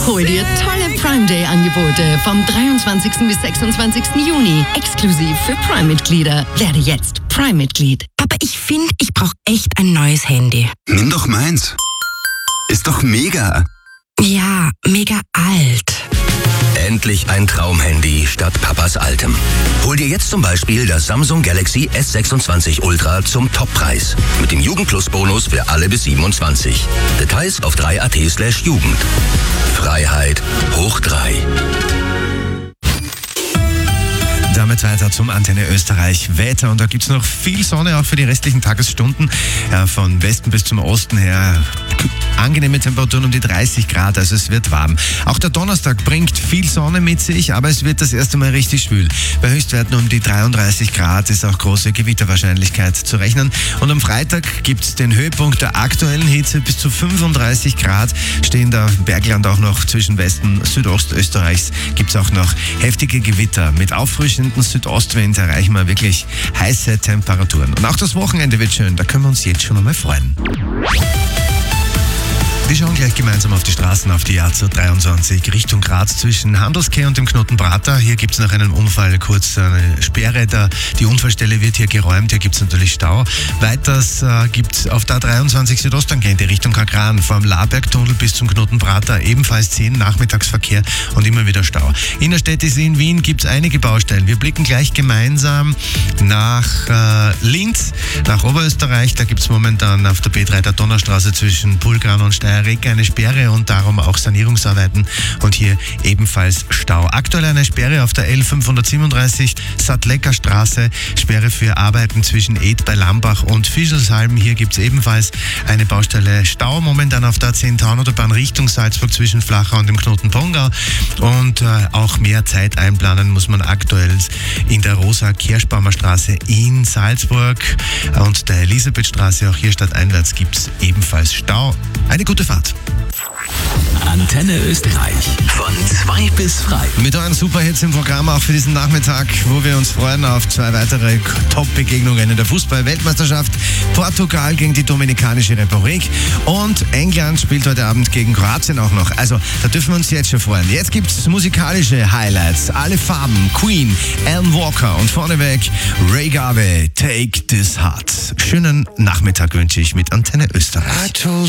Hol dir tolle Prime Day Angebote vom 23. bis 26. Juni. Exklusiv für Prime-Mitglieder. Werde jetzt Prime-Mitglied. Aber ich finde, ich brauche echt ein neues Handy. Nimm doch meins. Ist doch mega. Ja, mega alt. Endlich ein Traumhandy statt Papas altem. Hol dir jetzt zum Beispiel das Samsung Galaxy S26 Ultra zum Toppreis. Mit dem Jugendplus-Bonus für alle bis 27. Details auf 3at/Jugend. Freiheit hoch 3. Damit weiter zum Antenne Österreich Wetter. Und da gibt es noch viel Sonne, auch für die restlichen Tagesstunden. Von Westen bis zum Osten her angenehme Temperaturen um die 30 Grad, also es wird warm. Auch der Donnerstag bringt viel Sonne mit sich, aber es wird das erste Mal richtig schwül. Bei Höchstwerten um die 33 Grad ist auch große Gewitterwahrscheinlichkeit zu rechnen. Und am Freitag gibt es den Höhepunkt der aktuellen Hitze. Bis zu 35 Grad stehen da im Bergland auch noch zwischen Westen und Südostösterreichs. Gibt es auch noch heftige Gewitter. Mit auffrischenden Südostwind erreichen wir wirklich heiße Temperaturen. Und auch das Wochenende wird schön, da können wir uns jetzt schon einmal freuen. Wir schauen gleich gemeinsam auf die Straßen, auf die A 23 Richtung Graz zwischen Handelsquai und dem Knoten Prater. Hier gibt es nach einem Unfall kurz eine Sperre. Die Unfallstelle wird hier geräumt, hier gibt es natürlich Stau. Weiters gibt es auf der A23 Südosttangente Richtung Kagran vom Labergtunnel bis zum Knoten Prater ebenfalls 10 Nachmittagsverkehr und immer wieder Stau. Innerstädtisch in Wien gibt es einige Baustellen. Wir blicken gleich gemeinsam nach Linz, nach Oberösterreich. Da gibt es momentan auf der B3 der Donnerstraße zwischen Pulgran und Steiermark eine Sperre und darum auch Sanierungsarbeiten und hier ebenfalls Stau. Aktuell eine Sperre auf der L537 Sattlecker Straße, Sperre für Arbeiten zwischen Ed bei Lambach und Fischelsheim. Hier gibt es ebenfalls eine Baustelle Stau, momentan auf der 10 Autobahn Richtung Salzburg zwischen Flachau und dem Knoten Pongau und auch mehr Zeit einplanen muss man aktuell in der Rosa-Kirschbaumer Straße in Salzburg und der Elisabethstraße, auch hier stadteinwärts gibt es ebenfalls Stau. Eine gute Fahrt. Antenne Österreich. Von 2 bis frei. Mit euren Superhits im Programm auch für diesen Nachmittag, wo wir uns freuen auf 2 weitere Top-Begegnungen in der Fußball-Weltmeisterschaft. Portugal gegen die Dominikanische Republik und England spielt heute Abend gegen Kroatien auch noch. Also da dürfen wir uns jetzt schon freuen. Jetzt gibt es musikalische Highlights. Alle Farben, Queen, Alan Walker und vorneweg Ray Garvey, Take This Heart. Schönen Nachmittag wünsche ich mit Antenne Österreich.